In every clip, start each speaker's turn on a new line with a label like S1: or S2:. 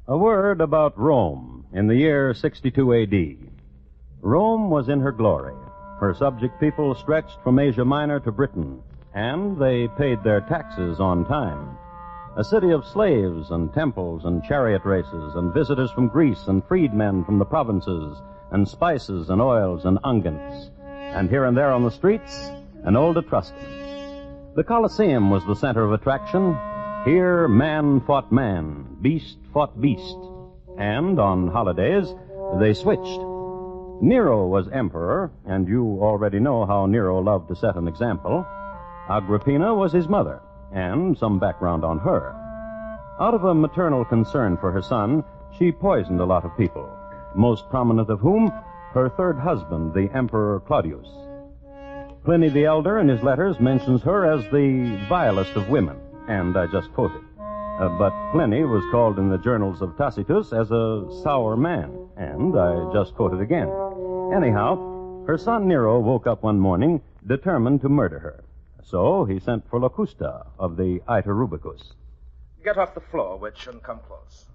S1: A word about Rome in the year 62 A.D. Rome was in her glory. Her subject people stretched from Asia Minor to Britain, and they paid their taxes on time. A city of slaves and temples and chariot races and visitors from Greece and freedmen from the provinces and spices and oils and unguents. And here and there on the streets, an old Etruscan. The Colosseum was the center of attraction. Here, man fought man, beast fought beast. And on holidays, they switched. Nero was emperor, and you already know how Nero loved to set an example. Agrippina was his mother, and some background on her. Out of a maternal concern for her son, she poisoned a lot of people, most prominent of whom, her third husband, the Emperor Claudius. Pliny the Elder, in his letters, mentions her as the vilest of women, and I just quote it. But Pliny was called in the journals of Tacitus as a sour man, and I just quote it again. Anyhow, her son Nero woke up one morning determined to murder her. So he sent for Locusta of the Iter Rubicus.
S2: Get off the floor, witch, and come close.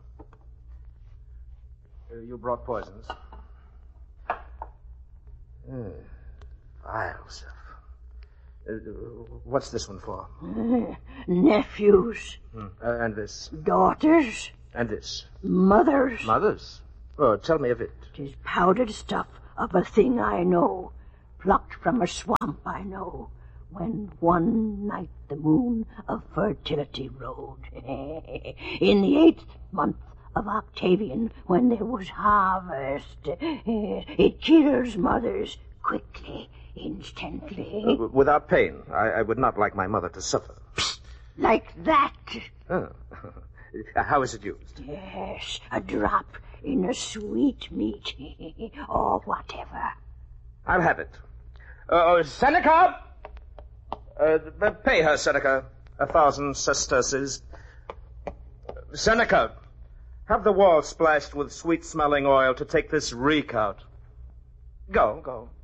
S2: You brought poisons. Vile stuff. What's this one for?
S3: Nephews.
S2: And this?
S3: Daughters.
S2: And this?
S3: Mothers.
S2: Mothers? Oh, tell me of it.
S3: 'Tis powdered stuff of a thing I know, plucked from a swamp I know, when one night the moon of fertility rode. In the 8th month of Octavian, when there was harvest, it kills mothers quickly, instantly.
S2: Without pain. I would not like my mother to suffer.
S3: Like that.
S2: Oh. How is it used?
S3: Yes, a drop in a sweet meat, or whatever.
S2: I'll have it. Seneca! Pay her, Seneca. 1,000 sesterces. Seneca, have the wall splashed with sweet-smelling oil to take this reek out. Go.